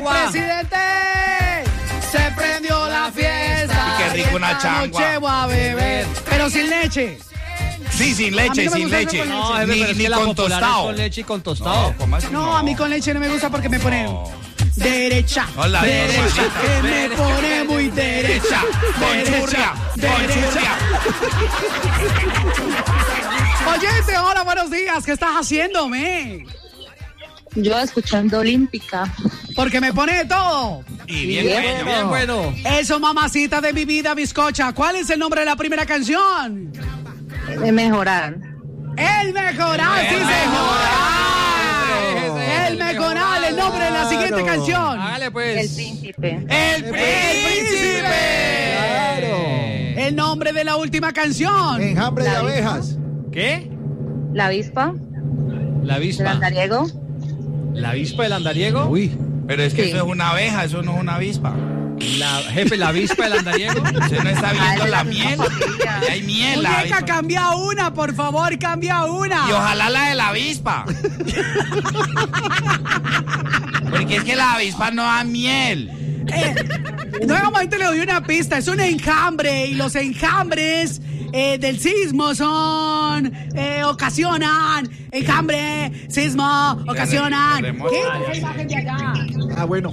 changua. El presidente se prendió la fiesta. Y qué rico una changua. Noche voy a beber, pero sin leche. Sí, sin leche, no me sin gusta leche. con No, Ni la con popular es tostado. con leche y con tostado. ¿Cómo así? No, a mí con leche no me gusta porque me pone derecha. Hola, derecha, normalita. que me pone muy derecha. Conchurria, conchurria. Oyente, hola, buenos días. ¿Qué estás haciendo, me? Yo escuchando Olímpica. Porque me pone de todo. Y bien Bien bueno. Bien bueno. Eso, mamacita de mi vida, bizcocha. ¿Cuál es el nombre de la primera canción? De mejorar. El Mejoral, sí, señor. El Mejoral, el nombre de la siguiente canción. Hágale El pues. príncipe. ¡El príncipe! El nombre de la última canción. Enjambre de La abejas. ¿Qué? La avispa. La El avispa. andariego. La avispa del andariego. Uy. Pero es que Sí. eso es una abeja, eso no es una avispa. Jefe, la avispa del andariego. Usted no está viendo Ay, la la miel. misma familia. Ahí hay miel. la Muñeca, avispa. cambia una, por favor, cambia una. Y ojalá la de la avispa. Porque es que la avispa no da miel. Nuevamente le doy una pista, es un enjambre y los enjambres del sismo son, ocasionan, enjambre, sismo, ocasionan. terremoto. ¿Qué? ¿Qué imagen de allá? Ah, bueno.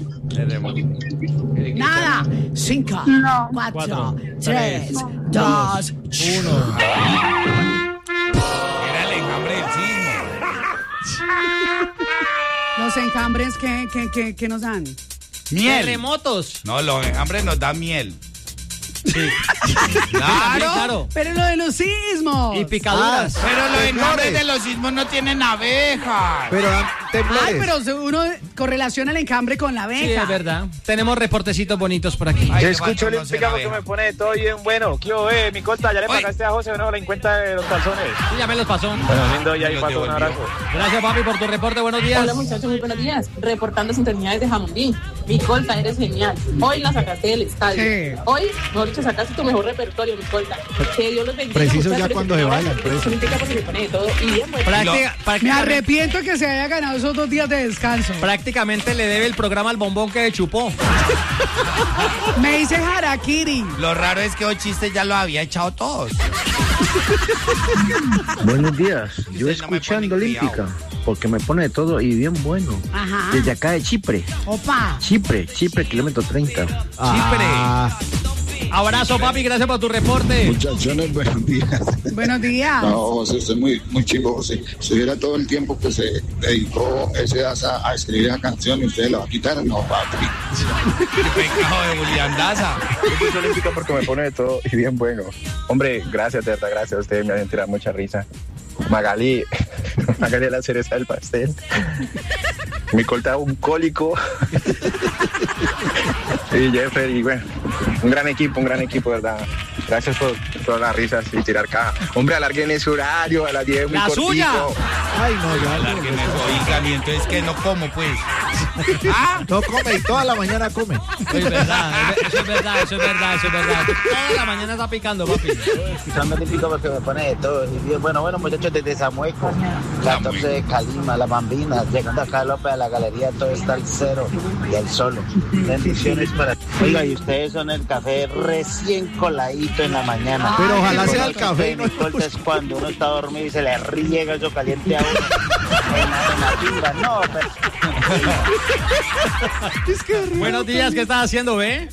Nada. 5, No. 4, 3, 2, 1. Era el enjambre del sismo. Los enjambres que nos dan. Miel. Terremotos. No, los enjambres nos dan miel. También, Claro. claro. Pero lo de los sismos. Y picaduras. Pero los enjambres Temblores. de los sismos no tienen abejas. Pero dan temblores. Ay, pero uno correlaciona el enjambre con la abeja. Sí, es verdad. Tenemos reportecitos bonitos por aquí. Ay, Yo le escucho falta Olímpica porque conocer me pone todo bien bueno. ¿Qué hubo, mi conta? ¿Ya le Oye. pagaste a José o no la cuenta de los calzones? Sí, ya me los pasó. Bueno, lindo, ya ahí Los paso un devolvió. abrazo. Gracias, papi, por tu reporte. Buenos días. Hola muchachos, muy buenos días. Reportando sintonía desde Jamundí. Mi colta, eres genial. Hoy la sacaste del estadio. Sí. Hoy, mejor dicho, sacaste tu mejor repertorio, mi colta. Que Dios los bendiga. Preciso muchachos, ya que cuando se se tengan vayan, una preciso. Olímpica porque me pone de todo. Y bien, bueno. Práctica- Me prácticamente- arrepiento que se haya ganado esos 2 días de descanso. Prácticamente le debe el programa al bombón que chupó. Me hice harakiri. Lo raro es que los chistes ya los había echado todos. Buenos días, yo Usted no me escuchando pone Olímpica, criado. porque me pone de todo y bien bueno. Ajá. Desde acá de Chipre, Opa. Chipre, kilómetro 30. Ah, Abrazo, papi. Gracias por tu reporte. Muchachones, buenos días. Buenos días. No, José, usted es muy chivo, José. Si hubiera todo el tiempo que se dedicó ese a escribir esa canción y usted la va a quitar, no, papi. Qué pecado de Julián Daza. Yo escucho Olímpica porque me pone de todo y bien bueno. Hombre, gracias, de verdad, gracias. Ustedes me hacen tirar mucha risa. Magali es la cereza del pastel. Mi colta un cólico. Y Jeffer, y bueno, un gran equipo, ¿verdad? Gracias por las risas y tirar caja. Hombre, alarguen ese horario a las 10 muy ¡La cortico. suya! ay, no, ya. Alárgueme eso, oigan, y entonces que no como, pues. No come y toda la mañana come. Es verdad, eso es verdad, eso es verdad, eso es verdad. Toda la mañana está picando, papi. Escuchando Olímpica porque me pone de todo y bien bueno. Bueno, muchachos, desde Samueco, 14 de Calima, Las Bambinas, llegando acá a López a la galería, todo está al cero y al solo. Bendiciones para... Oiga, y ustedes son el café recién coladito en la mañana. Pero ojalá Y sea con el café, de no mi colta es cuando uno está dormido y se le riega eso caliente a uno. en la timba, no, pero... Buenos días, ¿qué estás haciendo, ve?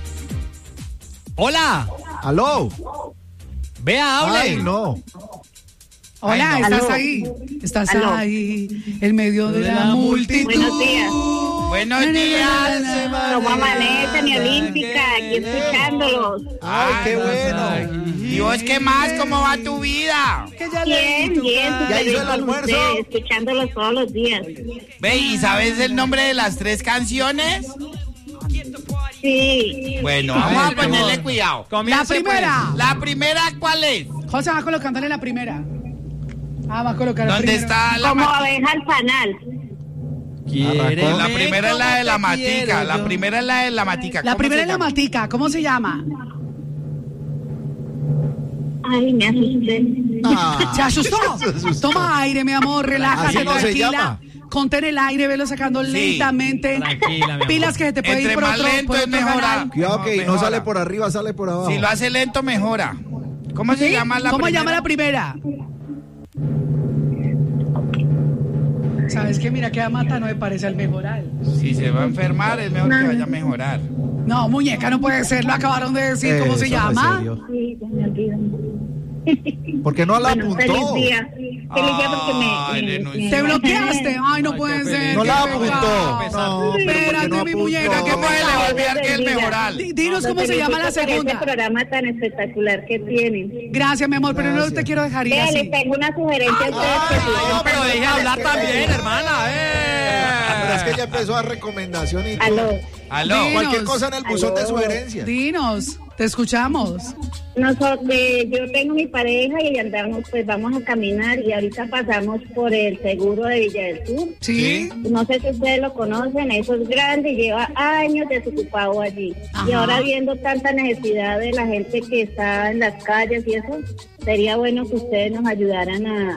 Hola, ¿Aló? vea, hable. Ay, no. Hola, Ay, no. ¿estás Aló. ahí? ¿Estás Aló. ahí? En medio de la multitud. Buenos días. Buenos días. ¿Cómo amanece mi Olímpica? Aquí escuchándolos. Ay, qué bueno. ¿Y vos qué más? ¿Cómo va tu vida? Que ya leí Bien, tu bien. carta. ¿Ya súper hizo bien el con almuerzo? ustedes, escuchándolos todos los días. Ve, ¿y sabes el nombre de las 3 canciones? Sí. Bueno, vamos a ver, ponerle ¿cómo? cuidado. La Comience, primera. La primera, ¿cuál es? José va colocándole la primera. Ah, va a colocar la ¿Dónde primera. está la Como matica? abeja al panal. Quiéreme La primera es la de la como te matica. quiero La yo. primera es la de la matica. La ¿Cómo primera se es la llama? matica. ¿Cómo se llama? Ay, me asusté. Ah, ¿Se asustó? Toma aire, mi amor, relájate, así no se tranquila. llama. contén el aire, velo sacando lentamente. Tranquila, mi amor. Pilas que se te puede Entre ir por más otro, lento por es otro mejor. canal. Cuidado que no Mejora. sale por arriba, sale por abajo. Si lo hace lento, mejora. ¿Cómo se llama la ¿Cómo primera? llama la primera? ¿Sabes qué? Mira que Amata no me parece al mejoral. Si se va a enfermar, es mejor que vaya a mejorar. No, muñeca, no puede ser. Lo acabaron de decir. ¿Cómo se Eso no es llama? serio. Sí, ya me olvido. ¿Por qué no la Bueno, apuntó? feliz día. Feliz día porque Ay, renunció. Te bloqueaste. Ay, no puede ser. No qué la pecado. apuntó. No, pero ¿por qué Espérate, no mi apuntó? muñeca, qué ¿Cómo se le va a olvidar que es el mejoral? Dinos cómo se llama la segunda. Este programa tan espectacular que tienen. Gracias, mi amor, pero no Gracias. te quiero dejar ir Vea, les así. tengo una sugerencia a ustedes que sí. No, pero deje hablar también, hermana. Pero es que ya empezó a recomendación y todo. Aló. Aló. Dinos. Cualquier cosa en el buzón de Aló. sugerencias. Dinos, te escuchamos. Yo tengo mi pareja y andamos, pues vamos a caminar y ahorita pasamos por el seguro de Villa del Sur. ¿Sí? No sé si ustedes lo conocen, eso es grande y lleva años desocupado allí. Ajá. Y ahora viendo tanta necesidad de la gente que está en las calles y eso, sería bueno que ustedes nos ayudaran a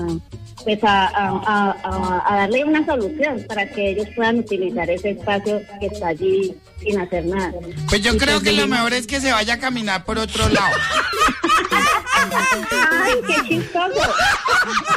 darle una solución para que ellos puedan utilizar ese espacio que está allí sin hacer nada. Pues yo creo que lo mejor es que se vaya a caminar por otro lado. ¡Ay, qué chistoso!